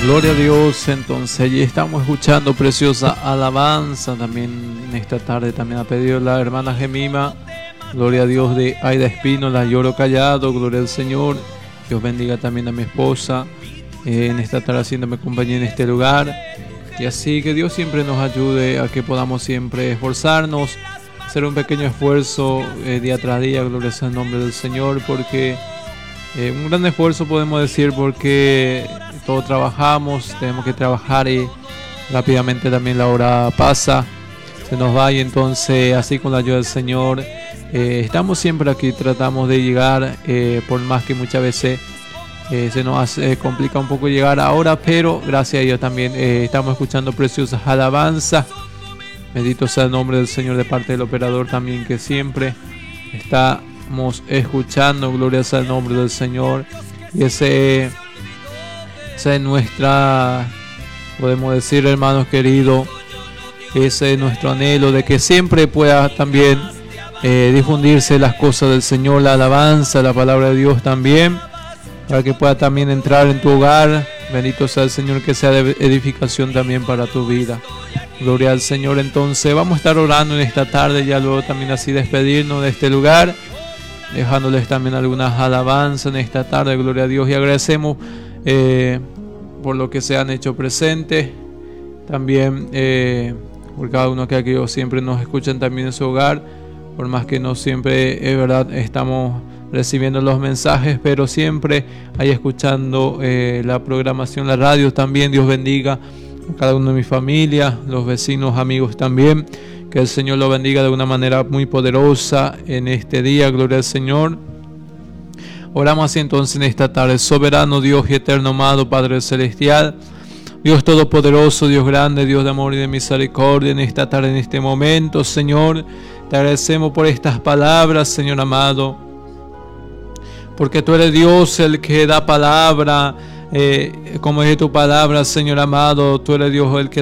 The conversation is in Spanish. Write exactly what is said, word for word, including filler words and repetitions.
Gloria a Dios. Entonces allí estamos escuchando preciosa alabanza. También en esta tarde también ha pedido la hermana Gemima. Gloria a Dios, de Aida Espínola, Lloro Callado. Gloria al Señor. Dios bendiga también a mi esposa eh, en esta tarde haciéndome compañía en este lugar. Y así que Dios siempre nos ayude a que podamos siempre esforzarnos, hacer un pequeño esfuerzo eh, día tras día. Gloria sea el nombre del Señor, porque eh, un gran esfuerzo podemos decir, porque todos trabajamos, tenemos que trabajar y rápidamente también la hora pasa, se nos va, y entonces así con la ayuda del Señor eh, estamos siempre aquí, tratamos de llegar, eh, por más que muchas veces eh, se nos hace, eh, complica un poco llegar ahora, pero gracias a Dios también eh, estamos escuchando preciosas alabanzas. Bendito sea el nombre del Señor, de parte del operador también, que siempre estamos escuchando. Gloria sea el nombre del Señor. Y ese Esa es nuestra, podemos decir, hermanos queridos, ese es nuestro anhelo, de que siempre pueda también eh, difundirse las cosas del Señor, la alabanza, la palabra de Dios también, para que pueda también entrar en tu hogar. Bendito sea el Señor, que sea de edificación también para tu vida. Gloria al Señor. Entonces vamos a estar orando en esta tarde, ya luego también así despedirnos de este lugar, dejándoles también algunas alabanzas en esta tarde. Gloria a Dios, y agradecemos Eh, por lo que se han hecho presentes, también eh, por cada uno que aquí siempre nos escuchan también en su hogar, por más que no siempre es verdad estamos recibiendo los mensajes, pero siempre ahí escuchando eh, la programación, la radio también. Dios bendiga a cada uno de mi familia, los vecinos, amigos también, que el Señor lo bendiga de una manera muy poderosa en este día. Gloria al Señor. Oramos así entonces en esta tarde. Soberano Dios y eterno amado Padre Celestial, Dios todopoderoso, Dios grande, Dios de amor y de misericordia, en esta tarde, en este momento, Señor, te agradecemos por estas palabras, Señor amado, porque tú eres Dios el que da palabra, eh, como es tu palabra, Señor amado. Tú eres Dios el que